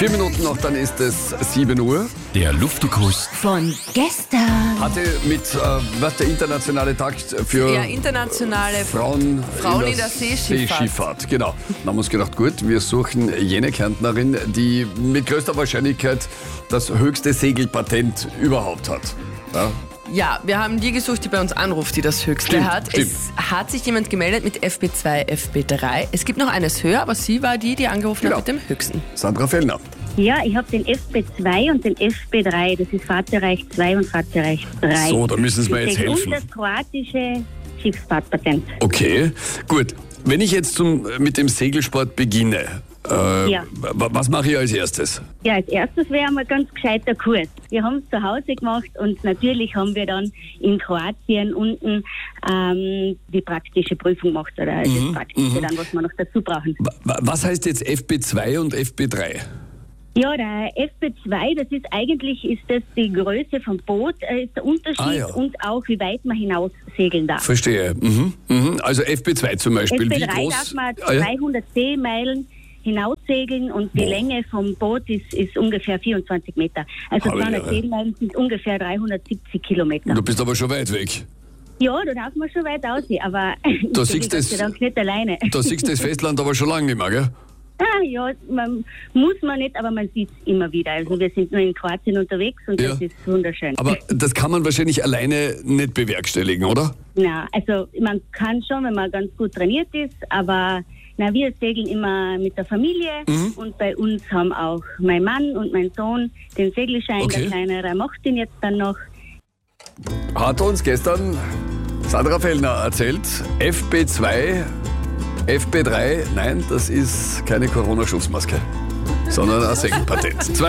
4 Minuten noch, dann ist es 7 Uhr. Der Luftikuss Von gestern. Hatte mit, was der internationale Tag für internationale Frauen in der Seeschifffahrt. Genau. Dann haben wir uns gedacht, gut, wir suchen jene Kärntnerin, die mit größter Wahrscheinlichkeit das höchste Segelpatent überhaupt hat. Ja? Ja, wir haben die gesucht, die bei uns anruft, die das höchste hat. Stimmt. Es hat sich jemand gemeldet mit FP2, FP3. Es gibt noch eines höher, aber sie war die angerufen hat mit dem höchsten. Sandra Fellner. Ja, ich habe den FP2 und den FP3. Das ist Fahrzeugreich 2 und Fahrzeugreich 3. So, da müssen Sie mir jetzt Und helfen. das kroatische Schiffsfahrtpatent. Okay, gut. Wenn ich jetzt mit dem Segelsport beginne, Ja. was mache ich als erstes? Ja, als erstes wäre einmal ganz gescheiter Kurs. Wir haben es zu Hause gemacht und natürlich haben wir dann in Kroatien unten die praktische Prüfung gemacht oder das Praktische dann, was wir noch dazu brauchen. Was heißt jetzt FP2 und FP3? Ja, der FP2, das ist eigentlich die Größe vom Boot, ist der Unterschied und auch wie weit man hinaus segeln darf. Verstehe. Also FP2 zum Beispiel. Wie FP3 groß? darf man 300 Seemeilen hinaussegeln und die Länge vom Boot ist ungefähr 24 Meter. Also 200 Seemeilen sind ungefähr 370 Kilometer. Du bist aber schon weit weg. Ja, da darf man schon weit aussehen, aber Da ich siehst bin Gott sei Dank nicht alleine. Da siehst du das Festland aber schon lange nicht mehr, gell? Ja, muss man nicht, aber man sieht es immer wieder. Also wir sind nur in Kroatien unterwegs und das ist wunderschön. Aber das kann man wahrscheinlich alleine nicht bewerkstelligen, oder? Na, also man kann schon, wenn man ganz gut trainiert ist, aber wir segeln immer mit der Familie und bei uns haben auch mein Mann und mein Sohn den Segelschein, der Kleinere macht ihn jetzt dann noch. Hat uns gestern Sandra Fellner erzählt, FP2, FP3, nein, das ist keine Corona-Schutzmaske, sondern ein Segelpatent.